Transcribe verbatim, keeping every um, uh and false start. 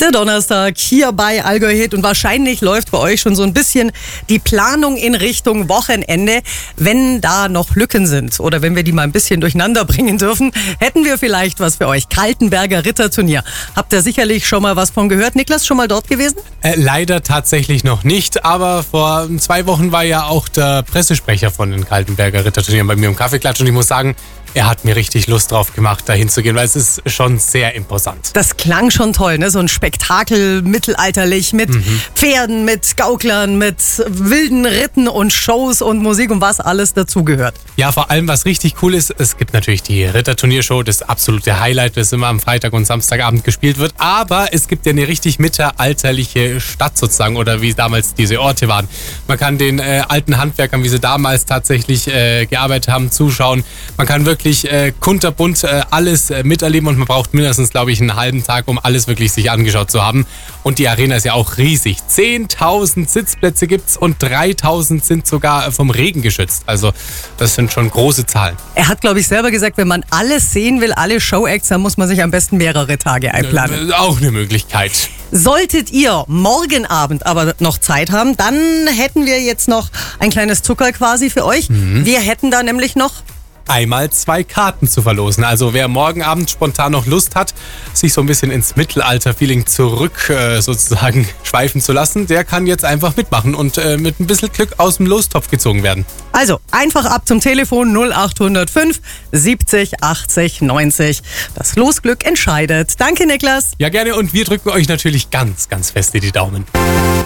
Der Donnerstag hier bei Allgäu Hit und wahrscheinlich läuft bei euch schon so ein bisschen die Planung in Richtung Wochenende. Wenn da noch Lücken sind oder wenn wir die mal ein bisschen durcheinander bringen dürfen, hätten wir vielleicht was für euch. Kaltenberger Ritterturnier. Habt ihr sicherlich schon mal was von gehört? Niklas, schon mal dort gewesen? Äh, leider tatsächlich noch nicht, aber vor zwei Wochen war ja auch der Pressesprecher von den Kaltenberger Ritterturnieren bei mir im Kaffeeklatsch und ich muss sagen, er hat mir richtig Lust drauf gemacht, da hinzugehen, weil es ist schon sehr imposant. Das klang schon toll, ne? So ein Spektakel mittelalterlich mit mhm. Pferden, mit Gauklern, mit wilden Ritten und Shows und Musik und was alles dazugehört. Ja, vor allem was richtig cool ist, es gibt natürlich die Ritterturniershow, das absolute Highlight, das immer am Freitag und Samstagabend gespielt wird, aber es gibt ja eine richtig mittelalterliche Stadt sozusagen oder wie damals diese Orte waren. Man kann den äh, alten Handwerkern, wie sie damals tatsächlich äh, gearbeitet haben, zuschauen. Man kann wirklich äh, kunterbunt äh, alles äh, miterleben und man braucht mindestens, glaube ich, einen halben Tag, um alles wirklich sich angeschaut zu haben. Und die Arena ist ja auch riesig. zehntausend Sitzplätze gibt's und dreitausend sind sogar vom Regen geschützt. Also das sind schon große Zahlen. Er hat, glaube ich, selber gesagt, wenn man alles sehen will, alle Showacts, dann muss man sich am besten mehrere Tage einplanen. Äh, auch eine Möglichkeit. Solltet ihr morgen Abend aber noch Zeit haben, dann hätten wir jetzt noch ein kleines Zucker quasi für euch. Mhm. Wir hätten da nämlich noch einmal zwei Karten zu verlosen. Also wer morgen Abend spontan noch Lust hat, sich so ein bisschen ins Mittelalter-Feeling zurück äh, sozusagen schweifen zu lassen, der kann jetzt einfach mitmachen und äh, mit ein bisschen Glück aus dem Lostopf gezogen werden. Also einfach ab zum Telefon null acht null fünf siebzig achtzig neunzig. Das Losglück entscheidet. Danke, Niklas. Ja, gerne und wir drücken euch natürlich ganz, ganz fest in die Daumen.